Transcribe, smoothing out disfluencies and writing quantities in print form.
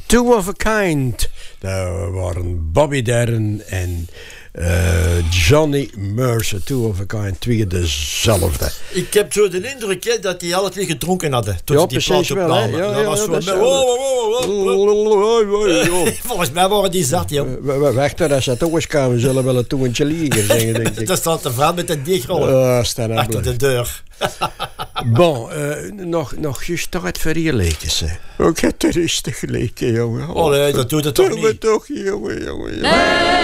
Two of a Kind. Daar waren Bobby Darin en Johnny Mercer. Two of a Kind, twee dezelfde. Ik heb zo de indruk dat die alle twee gedronken hadden. Ja, precies wel. Dat was volgens mij waren die zat, joh. Weg naar ze thuis kwamen, zullen wel een toentje liggen zingen, denk ik. Daar staat de vrouw met een dichtrollen achter de deur. Bon, nog juist tijd voor hier leken ze. Ook het rustig leken, jongen. Oh nee, dat doet het toch niet. Doe me toch, jongen.